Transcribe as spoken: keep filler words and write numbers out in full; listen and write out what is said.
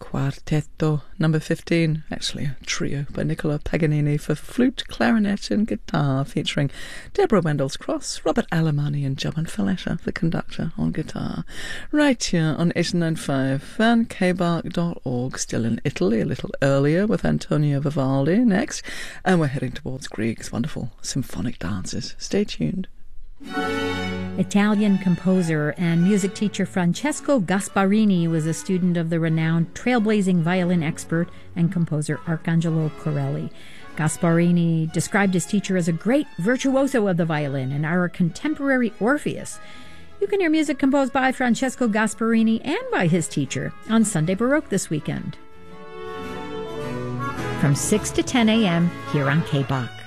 Quartetto number fifteen, actually a trio by Nicola Paganini for flute, clarinet and guitar, featuring Deborah Wendell-Cross, Robert Alemani and German Falletta, the conductor, on guitar. Right here on eight nine five and k bark dot org, still in Italy, a little earlier with Antonio Vivaldi next, and we're heading towards Grieg's wonderful symphonic dances. Stay tuned. Italian composer and music teacher Francesco Gasparini was a student of the renowned trailblazing violin expert and composer Arcangelo Corelli. Gasparini described his teacher as a great virtuoso of the violin and our contemporary Orpheus. You can hear music composed by Francesco Gasparini and by his teacher on Sunday Baroque this weekend. From six to ten a.m. here on K B O C.